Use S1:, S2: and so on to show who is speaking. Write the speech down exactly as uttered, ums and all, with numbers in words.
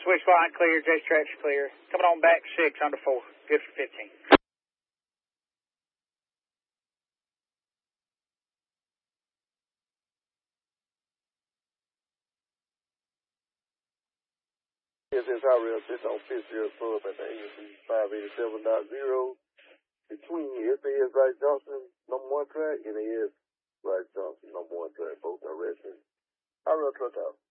S1: switch line clear, J stretch clear. Coming on back six under four. Good for fifteen.
S2: This is our real six on Fitzgerald Pub at the A M C five eighty-seven point zero between S A S Rice Johnson, number one track, and A S Rice Johnson, number one track. Both are resting. Our real truck out.